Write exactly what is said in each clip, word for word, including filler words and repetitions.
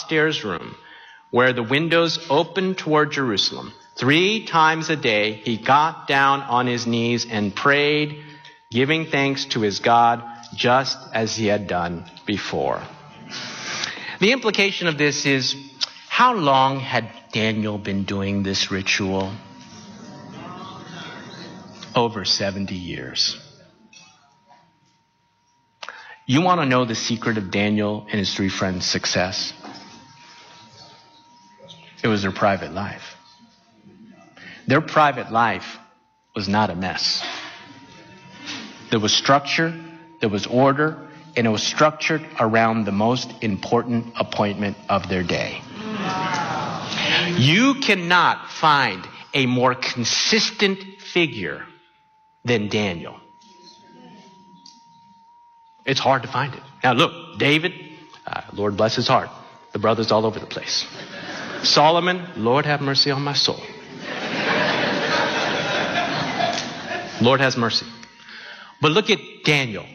upstairs room where the windows opened toward Jerusalem. Three times a day, he got down on his knees and prayed, giving thanks to his God, just as he had done before. The implication of this is, how long had Daniel been doing this ritual? Over seventy years. You want to know the secret of Daniel and his three friends' success? It was their private life. Their private life was not a mess. There was structure, there was order, and it was structured around the most important appointment of their day. You cannot find a more consistent figure than Daniel. It's hard to find it. Now look, David, uh, Lord bless his heart. The brother's all over the place. Solomon, Lord have mercy on my soul. Lord has mercy. But look at Daniel.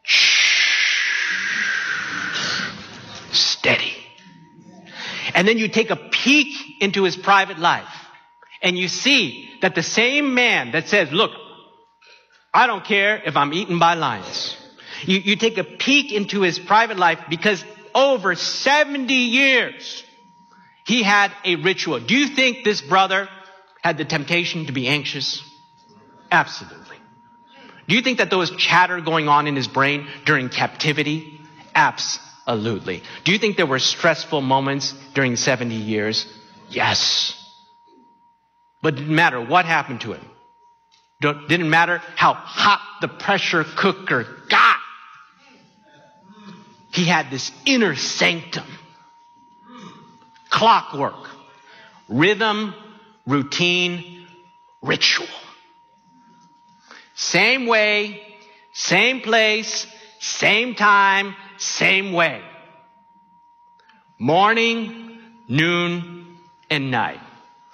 Steady. And then you take a peek into his private life, and you see that the same man that says, look, I don't care if I'm eaten by lions. You, you take a peek into his private life, because over seventy years, he had a ritual. Do you think this brother had the temptation to be anxious? Absolutely. Do you think that there was chatter going on in his brain during captivity? Absolutely. Do you think there were stressful moments during seventy years? Yes. But it didn't matter what happened to him. It didn't matter how hot the pressure cooker got. He had this inner sanctum. Clockwork. Rhythm, routine, ritual. Same way, same place, same time, same way. Morning, noon, and night.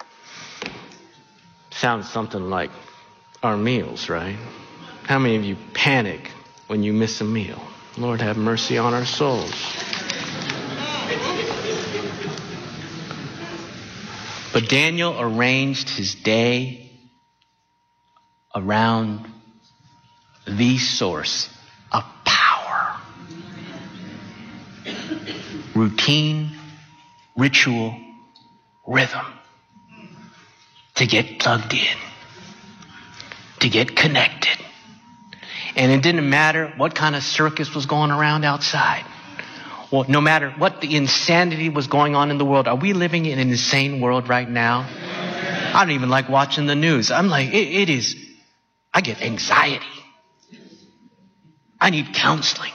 Sounds something like our meals, right? How many of you panic when you miss a meal? Lord have mercy on our souls. But Daniel arranged his day around the source of power. Routine, ritual, rhythm. To get plugged in. To get connected. And it didn't matter what kind of circus was going around outside. Well, no matter what the insanity was going on in the world. Are we living in an insane world right now? I don't even like watching the news. I'm like, it, it is, I get anxiety. I need counseling.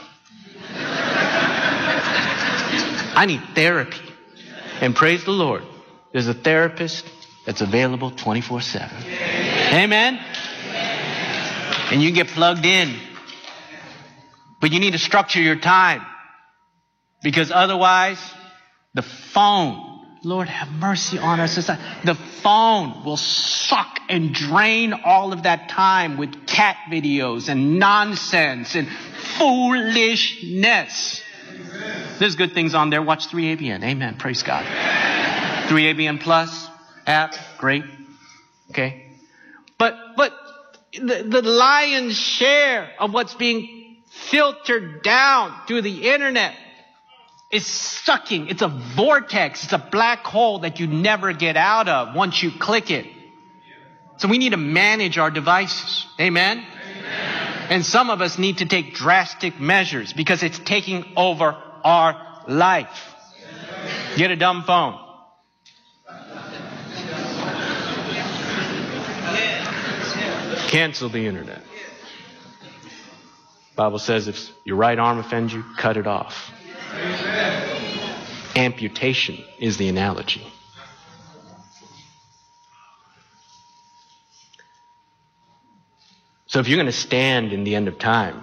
I need therapy. And praise the Lord, there's a therapist that's available twenty-four seven. Amen? And you get plugged in. But you need to structure your time. Because otherwise, the phone, Lord have mercy on our society, the phone will suck and drain all of that time with cat videos and nonsense and foolishness. There's good things on there. Watch three A B N. Amen. Praise God. three A B N Plus app. Great. Okay. But, but the, the lion's share of what's being filtered down through the internet is sucking. It's a vortex. It's a black hole that you never get out of once you click it. So we need to manage our devices. Amen? Amen. And some of us need to take drastic measures because it's taking over our life. Amen. Get a dumb phone. Cancel the internet. The Bible says if your right arm offends you, cut it off. Amen. Amputation is the analogy. So if you're going to stand in the end of time,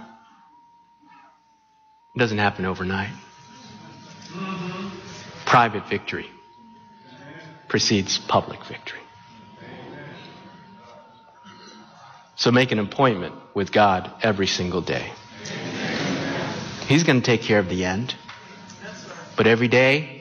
it doesn't happen overnight. Mm-hmm. Private victory precedes public victory. So make an appointment with God every single day. He's going to take care of the end. But every day,